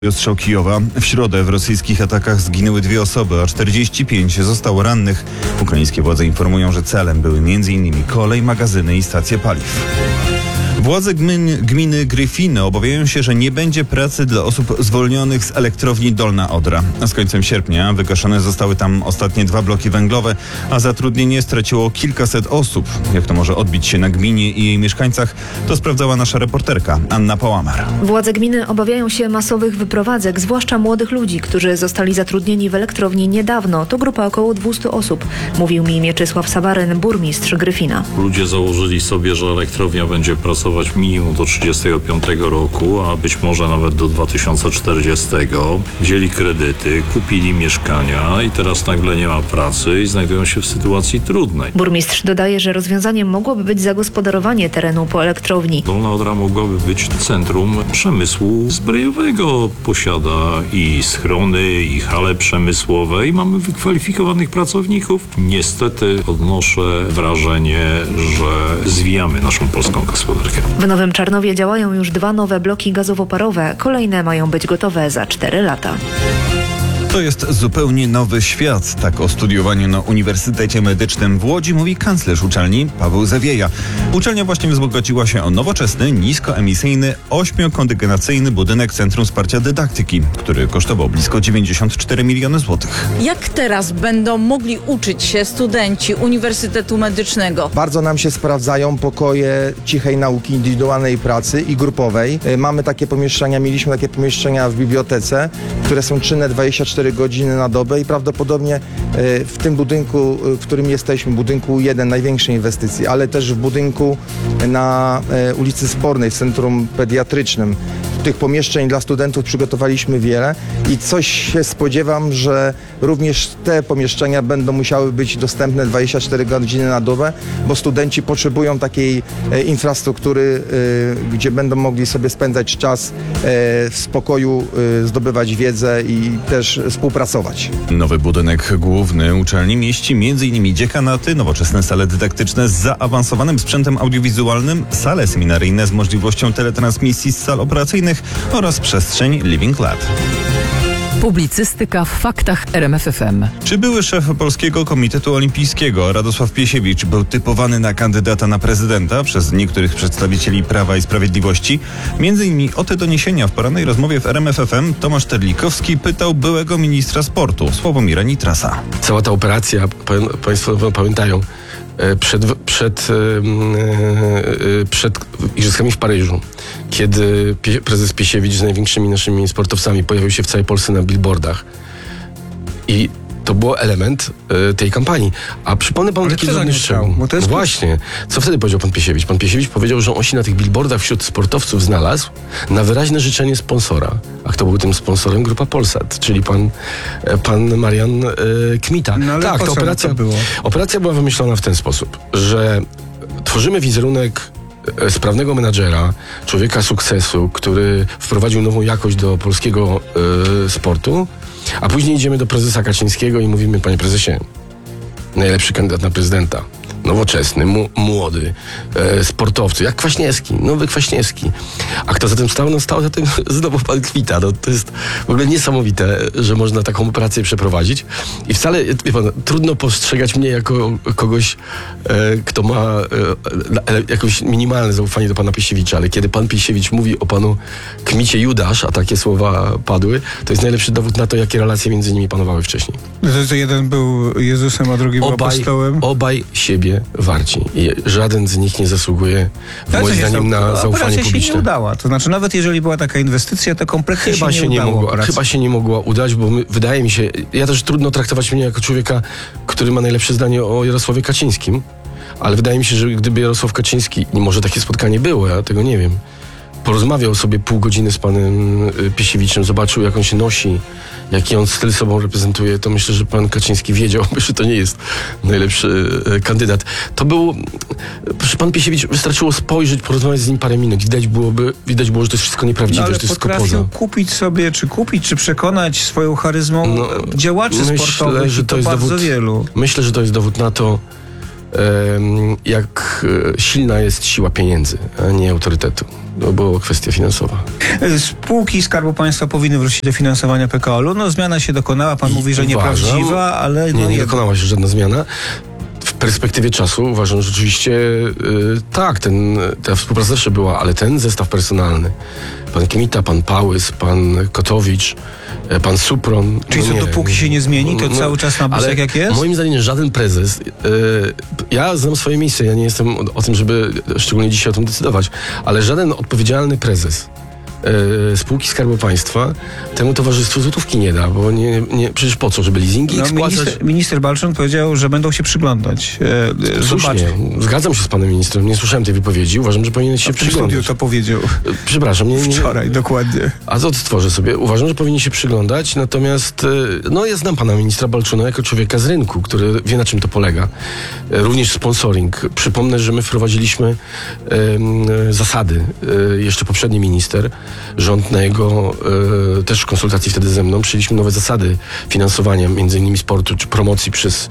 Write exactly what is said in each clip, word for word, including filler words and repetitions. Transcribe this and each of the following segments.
Ostrzał Kijowa. W środę w rosyjskich atakach zginęły dwie osoby, a czterdzieści pięć zostało rannych. Ukraińskie władze informują, że celem były między innymi kolej, magazyny i stacje paliw. Władze gmin, gminy Gryfino obawiają się, że nie będzie pracy dla osób zwolnionych z elektrowni Dolna Odra. Z końcem sierpnia wygaszone zostały tam ostatnie dwa bloki węglowe, a zatrudnienie straciło kilkaset osób. Jak to może odbić się na gminie i jej mieszkańcach, to sprawdzała nasza reporterka Anna Pałamar. Władze gminy obawiają się masowych wyprowadzek, zwłaszcza młodych ludzi, którzy zostali zatrudnieni w elektrowni niedawno. To grupa około dwieście osób, mówił mi Mieczysław Sabaryn, burmistrz Gryfina. Ludzie założyli sobie, że elektrownia będzie pracować minimum do trzydziestego piątego roku, a być może nawet do dwa tysiące czterdziestego. Wzięli kredyty, kupili mieszkania i teraz nagle nie ma pracy i znajdują się w sytuacji trudnej. Burmistrz dodaje, że rozwiązaniem mogłoby być zagospodarowanie terenu po elektrowni. Dolna Odra mogłaby być centrum przemysłu zbrojowego. Posiada i schrony, i hale przemysłowe i mamy wykwalifikowanych pracowników. Niestety odnoszę wrażenie, że zwijamy naszą polską gospodarkę. W Nowym Czarnowie działają już dwa nowe bloki gazowo-parowe. Kolejne mają być gotowe za cztery lata. To jest zupełnie nowy świat. Tak o studiowaniu na Uniwersytecie Medycznym w Łodzi mówi kanclerz uczelni Paweł Zawieja. Uczelnia właśnie wzbogaciła się o nowoczesny, niskoemisyjny, ośmiokondygnacyjny budynek Centrum Wsparcia Dydaktyki, który kosztował blisko dziewięćdziesiąt cztery miliony złotych. Jak teraz będą mogli uczyć się studenci Uniwersytetu Medycznego? Bardzo nam się sprawdzają pokoje cichej nauki, indywidualnej pracy i grupowej. Mamy takie pomieszczenia, mieliśmy takie pomieszczenia w bibliotece, które są czynne dwadzieścia cztery godziny na dobę i prawdopodobnie w tym budynku, w którym jesteśmy, budynku jeden, największej inwestycji, ale też w budynku na ulicy Spornej, w Centrum Pediatrycznym. Tych pomieszczeń dla studentów przygotowaliśmy wiele i coś się spodziewam, że również te pomieszczenia będą musiały być dostępne dwadzieścia cztery godziny na dobę, bo studenci potrzebują takiej infrastruktury, gdzie będą mogli sobie spędzać czas w spokoju, zdobywać wiedzę i też współpracować. Nowy budynek główny uczelni mieści między innymi dziekanaty, nowoczesne sale dydaktyczne z zaawansowanym sprzętem audiowizualnym, sale seminaryjne z możliwością teletransmisji z sal operacyjnych oraz przestrzeń Living Lab. Publicystyka w faktach R M F F M. Czy były szef Polskiego Komitetu Olimpijskiego Radosław Piesiewicz był typowany na kandydata na prezydenta przez niektórych przedstawicieli Prawa i Sprawiedliwości? Między innymi o te doniesienia w porannej rozmowie w R M F F M Tomasz Terlikowski pytał byłego ministra sportu Sławomira Nitrasa. Cała ta operacja, Państwo pamiętają, przed, przed, przed Igrzyskami w Paryżu, kiedy prezes Piesiewicz z największymi naszymi sportowcami pojawił się w całej Polsce na billboardach. I to był element y, tej kampanii. A przypomnę panu taki drobny szczegół. No właśnie. Co wtedy powiedział pan Piesiewicz? Pan Piesiewicz powiedział, że on się na tych billboardach wśród sportowców znalazł na wyraźne życzenie sponsora. A kto był tym sponsorem? Grupa Polsat, czyli pan, pan Marian y, Kmita. No, ale tak, ta operacja, to było? operacja była wymyślona w ten sposób, że tworzymy wizerunek sprawnego menadżera, człowieka sukcesu, który wprowadził nową jakość do polskiego y, sportu, a później idziemy do prezesa Kaczyńskiego i mówimy: panie prezesie, najlepszy kandydat na prezydenta, nowoczesny, mu, młody, e, sportowcy, jak Kwaśniewski, nowy Kwaśniewski. A kto za tym stał? No stał za tym znowu pan Kmita. No, to jest w ogóle niesamowite, że można taką operację przeprowadzić. I wcale, wie pan, trudno postrzegać mnie jako kogoś, e, kto ma e, e, jakieś minimalne zaufanie do pana Piesiewicza, ale kiedy pan Piesiewicz mówi o panu Kmicie Judasz, a takie słowa padły, to jest najlepszy dowód na to, jakie relacje między nimi panowały wcześniej. Że to jeden był Jezusem, a drugi był obaj, apostołem? Obaj siebie warci. I żaden z nich nie zasługuje, moim zdaniem, na zaufanie operacja publiczne. się nie udała. To znaczy, nawet jeżeli była taka inwestycja, to kompletnie chyba się nie, się nie udało. mogła, Chyba się nie mogła udać, bo my, wydaje mi się, ja też trudno traktować mnie jako człowieka, który ma najlepsze zdanie o Jarosławie Kaczyńskim, ale wydaje mi się, że gdyby Jarosław Kaczyński, i może takie spotkanie było, ja tego nie wiem, porozmawiał sobie pół godziny z panem Piesiewiczem, zobaczył, jak on się nosi, jaki on styl sobą reprezentuje, to myślę, że pan Kaczyński wiedział, że to nie jest najlepszy kandydat. To był... Proszę, pan Piesiewicz, wystarczyło spojrzeć, porozmawiać z nim parę minut. Widać byłoby, widać było, że to jest wszystko nieprawdziwe, no, ale że to jest potrafił wszystko poza. kupić sobie, czy kupić, czy przekonać swoją charyzmą No, działaczy myślę, sportowych, że to, to jest bardzo dowód, wielu. Myślę, że to jest dowód na to, em, jak e, silna jest siła pieniędzy, a nie autorytetu. To była kwestia finansowa. Spółki Skarbu Państwa powinny wrócić do finansowania P K O L-u. No zmiana się dokonała, pan I mówi, że uważam- nieprawdziwa, ale... Nie, no, nie jednak- dokonała się żadna zmiana. W perspektywie czasu uważam, że rzeczywiście y, tak, ten, ta współpraca zawsze była, ale ten zestaw personalny, pan Kiemita, pan Pałys, pan Kotowicz, e, pan Supron... Czyli no co, nie, dopóki się nie zmieni, to no, cały czas na ale busek jak jest? moim zdaniem żaden prezes... y, ja znam swoje miejsce, ja nie jestem o, o tym, żeby szczególnie dzisiaj o tym decydować, ale żaden odpowiedzialny prezes y, spółki Skarbu Państwa temu towarzystwu złotówki nie da, bo nie, nie, przecież po co, żeby leasingi No, spłacać? minister, minister Balczyn powiedział, że będą się przyglądać. E, Słusznie, zobaczą. zgadzam się z panem ministrem, nie słyszałem tej wypowiedzi, uważam, że powinien się W tym studiu przyglądać. to powiedział Przepraszam, nie, nie, wczoraj, dokładnie. a to odtworzę sobie. Uważam, że powinien się przyglądać, natomiast y, no ja znam pana ministra Balczuna jako człowieka z rynku, który wie, na czym to polega. Y, Również sponsoring. Przypomnę, że my wprowadziliśmy y, y, zasady. Y, Jeszcze poprzedni minister, rząd na jego y, też konsultacji wtedy ze mną, przyjęliśmy nowe zasady finansowania, między innymi sportu czy promocji przez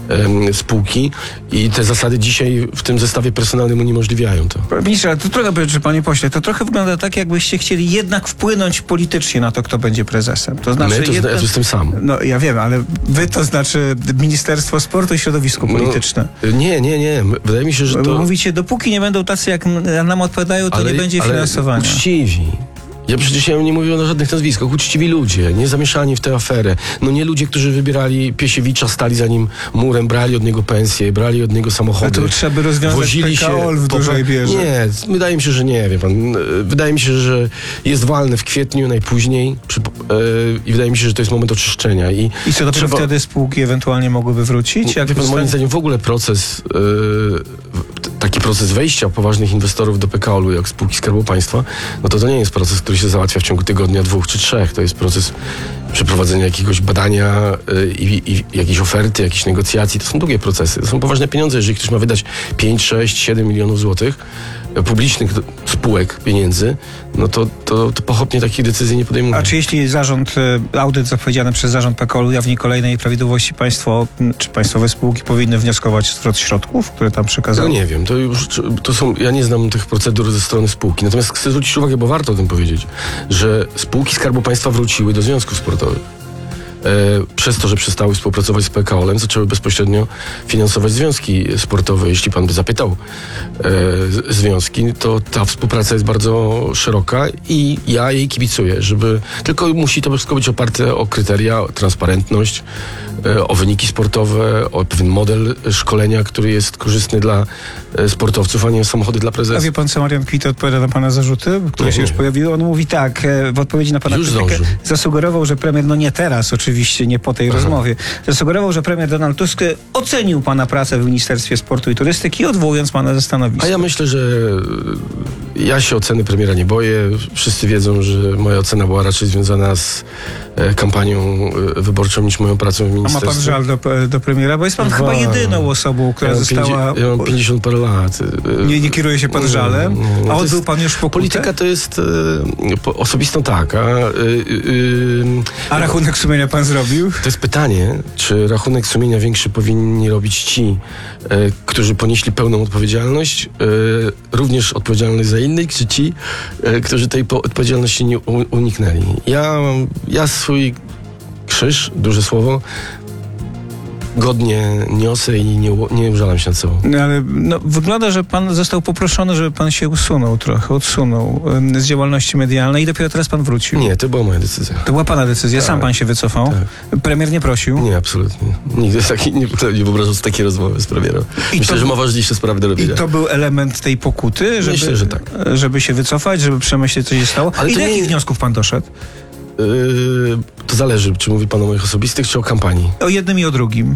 y, spółki i te zasady dzisiaj w tym zestawie personalnym uniemożliwiają to. Panie ministrze, ale to trochę, czy panie pośle, to trochę wygląda tak, jakbyście chcieli jednak wpłynąć politycznie na to, kto będzie prezesem. To znaczy, My to, jeden- ja to jestem sam. No ja wiem, ale wy to znaczy Ministerstwo Sportu i Środowisko Polityczne. No, nie, nie, nie. Wydaje mi się, że Bo to... mówicie, dopóki nie będą tacy, jak nam odpowiadają, to nie będzie ale finansowania. Uczciwi. Ja przecież ja nie mówię o żadnych nazwiskach. Uczciwi ludzie, nie zamieszani w tę aferę. No nie ludzie, którzy wybierali Piesiewicza, stali za nim murem, brali od niego pensję, brali od niego Ale samochody. to trzeba by rozwiązać Wozili P K O L w po- dużej mierze. Nie, wydaje mi się, że nie, wie pan. Wydaje mi się, że jest walny w kwietniu najpóźniej przy, yy, i wydaje mi się, że to jest moment oczyszczenia. I, I co, dopiero trzeba- wtedy spółki ewentualnie mogłyby wrócić? Jak Wie pan, zostanie- moim zdaniem w ogóle proces, yy, taki proces wejścia poważnych inwestorów do P K O L-u, jak spółki Skarbu Państwa, no to to nie jest proces, który się załatwia w ciągu tygodnia, dwóch czy trzech. To jest proces przeprowadzenia jakiegoś badania yy, i, i jakiejś oferty, jakichś negocjacji. To są długie procesy. To są poważne pieniądze. Jeżeli ktoś ma wydać pięć, sześć, siedem milionów złotych yy, publicznych do- spółek, pieniędzy, no to, to, to pochopnie takich decyzji nie podejmuje. A czy jeśli zarząd, e, audyt zapowiedziany przez zarząd P K O L ujawni kolejne nieprawidłowości, państwo, m, czy państwowe spółki powinny wnioskować o zwrot środków, które tam No przekazały? nie wiem, to już to są, ja nie znam tych procedur ze strony spółki. Natomiast chcę zwrócić uwagę, bo warto o tym powiedzieć, że spółki Skarbu Państwa wróciły do związków sportowych. E, przez to, że przestały współpracować z P K O L-em, zaczęły bezpośrednio finansować związki sportowe. Jeśli pan by zapytał e, z- związki, to ta współpraca jest bardzo szeroka i ja jej kibicuję, żeby tylko musi to wszystko być oparte o kryteria, o transparentność, e, o wyniki sportowe, o pewien model szkolenia, który jest korzystny dla e, sportowców, a nie samochody dla A prezesa. wie pan, co Marian Kwita odpowiada na pana zarzuty, które Nie, się już nie. pojawiły? On mówi tak, e, w odpowiedzi na pana Już krytykę, zdążył. zasugerował, że premier, no nie teraz oczywiście, nie po tej Aha. rozmowie, zasugerował, że premier Donald Tusk ocenił pana pracę w Ministerstwie Sportu i Turystyki, odwołując pana ze stanowiska. A ja myślę, że ja się oceny premiera nie boję. Wszyscy wiedzą, że moja ocena była raczej związana z e, kampanią e, wyborczą niż moją pracą w A ma ministerstwie. pan żal do, do premiera? Bo jest pan Dwa. chyba jedyną osobą, która ja mam została... pięćdziesiąt, ja mam pięćdziesiąt parę lat. E, Nie, nie kieruje się pan nie, żalem? nie, A to odbył jest- pan już pokutę? Polityka to jest e, po- osobistą tak, a e, e, A rachunek sumienia pan zrobił? to jest pytanie, czy rachunek sumienia większy powinni robić ci, e, którzy ponieśli pełną odpowiedzialność, e, również odpowiedzialność za innych, czy ci, e, którzy tej po- odpowiedzialności nie u- uniknęli. Ja, ja swój krzyż, duże słowo, godnie niosę i nie, u- nie użalam się nad sobą. No, ale no, wygląda, że pan został poproszony, żeby pan się usunął trochę, odsunął em, z działalności medialnej i dopiero teraz pan wrócił. Nie, to była moja decyzja. To była pana decyzja, Tak. sam pan się wycofał. Premier nie prosił. Nie, absolutnie. Nigdy taki, nie, nie wyobrażam sobie takiej rozmowy z premierem. I Myślę, to- że ma ważniejsze sprawy do I robienia. to był element tej pokuty, żeby, Myślę, że tak. żeby się wycofać, żeby przemyśleć, co się stało. Ale I to do nie- jakich wniosków pan doszedł? Yy, to zależy, czy mówi pan o moich osobistych, czy o kampanii. O jednym i o drugim.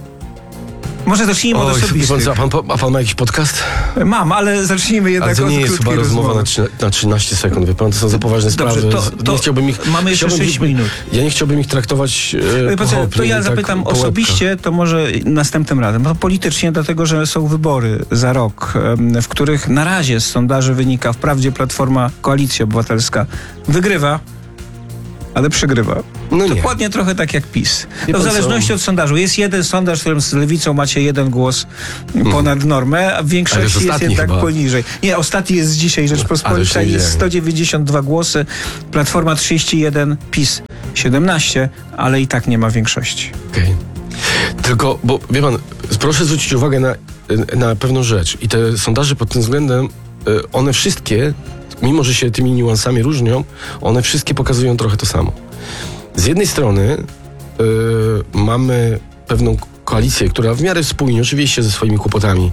Może zacznijmy od Oj, wie pan, osobistych. co, a, pan, a pan ma jakiś podcast? Mam, ale zacznijmy jednak Ale to od nie jest krótkiej chyba rozmowa na, rozmowy. trzyna- na trzynaście sekund, wie pan, to są za poważne Dobrze, sprawy. to- to nie chciałbym ich, mamy jeszcze chciałbym, sześć żeby- minut. Ja nie chciałbym ich traktować e, Wie pan co, pochopnie to ja i tak zapytam po łebkach. osobiście, to może następnym razem. No, politycznie, dlatego że są wybory za rok, em, w których na razie z sondaży wynika, wprawdzie Platforma, Koalicja Obywatelska wygrywa, ale przegrywa. No nie. Dokładnie trochę tak jak PiS. Wie To w pan zależności co? od sondażu. Jest jeden sondaż, w którym z Lewicą macie jeden głos ponad normę, a w Ale to większości jest jest ostatni jednak chyba. poniżej. Nie, ostatni jest dzisiaj Ale Rzeczpospolita, już nie jest widziałem. sto dziewięćdziesiąt dwa głosy, Platforma trzydzieści jeden, PiS siedemnaście, ale i tak nie ma większości. Okej. Tylko, bo wie pan, proszę zwrócić uwagę na, na pewną rzecz. I te sondaże pod tym względem, y, one wszystkie, mimo że się tymi niuansami różnią, one wszystkie pokazują trochę to samo. Z jednej strony y, mamy pewną koalicję, która w miarę spójnie, oczywiście ze swoimi kłopotami,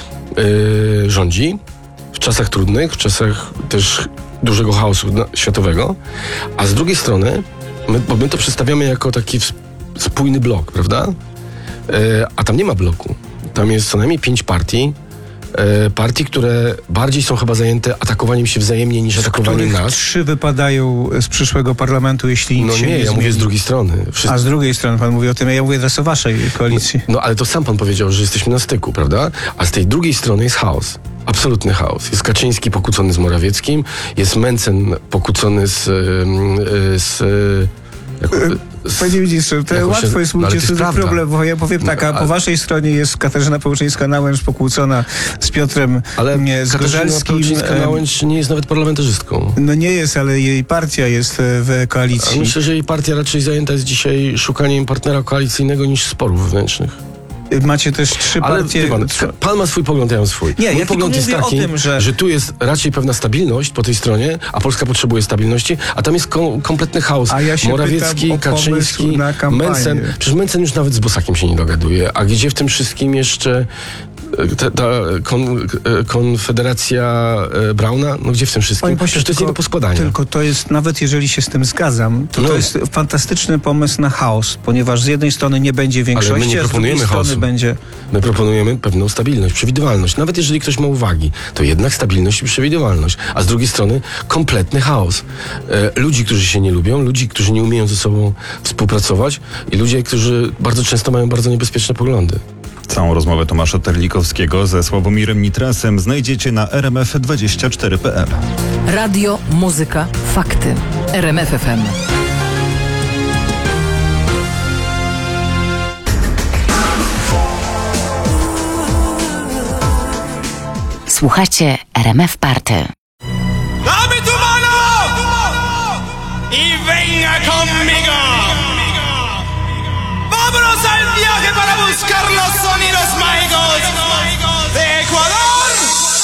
y, rządzi w czasach trudnych, w czasach też dużego chaosu na- światowego, a z drugiej strony my, bo my to przedstawiamy jako taki ws- spójny blok, prawda? E, a tam nie ma bloku. Tam jest co najmniej pięć partii, e, partii, które bardziej są chyba zajęte atakowaniem się wzajemnie niż atakowaniem Których nas. trzy wypadają z przyszłego parlamentu, jeśli nic No się nie, nie ja zmieni. mówię z drugiej strony. Wszyscy... A z drugiej strony pan mówi o tym, ja mówię teraz o waszej koalicji. No ale to sam pan powiedział, że jesteśmy na styku, prawda? A z tej drugiej strony jest chaos. Absolutny chaos. Jest Kaczyński pokłócony z Morawieckim, jest Mencen pokłócony z... ym, y, z y, jak, z Panie ministrze, to jakoś łatwo się- jest no, ale mówić, to jest jest to prawda. problem, bo ja powiem tak, a No, po ale- waszej stronie jest Katarzyna Pełczyńska-Nałęcz pokłócona z Piotrem Ale nie, z Katarzyna Gorzelskim. em, Pełczyńska-Nałęcz nie jest nawet parlamentarzystką. No nie jest, ale jej partia jest e, w A koalicji. myślę, że jej partia raczej zajęta jest dzisiaj szukaniem partnera koalicyjnego niż sporów wewnętrznych. Macie też trzy Ale partie... wie pan, tr- pan ma swój pogląd, ja mam swój. Nie, Mój ja tylko pogląd jest mówię o taki, tym, że- że tu jest raczej pewna stabilność po tej stronie, a Polska potrzebuje stabilności, a tam jest kom- kompletny chaos. A ja się Morawiecki, pytam o pomysł Kaczyński, na kampanię. Mencen. Przecież Mencen już nawet z Bosakiem się nie dogaduje. A gdzie w tym wszystkim jeszcze e, ta, ta kon, e, konfederacja e, Brauna? No gdzie w tym wszystkim? Panie pośle, Przecież to jest nie do poskładania. Tylko to jest, nawet jeżeli się z tym zgadzam, to No. to jest fantastyczny pomysł na chaos, ponieważ z jednej strony nie będzie większości, nie a z drugiej proponujemy strony chaosu. będzie... My proponujemy pewną stabilność, przewidywalność. Nawet jeżeli ktoś ma uwagi, to jednak stabilność i przewidywalność. A z drugiej strony kompletny chaos. E, ludzi, którzy się nie lubią, ludzi, którzy nie umieją ze sobą współpracować i ludzie, którzy bardzo często mają bardzo niebezpieczne poglądy. Całą rozmowę Tomasza Terlikowskiego ze Sławomirem Nitrasem znajdziecie na r m f dwadzieścia cztery kropka p l. Radio, muzyka, fakty. R M F F M. Słuchacie R M F Party. ¡Dame tu mano! ¡Y venga conmigo! ¡Vámonos al viaje para buscar los sonidos mágicos de Ecuador!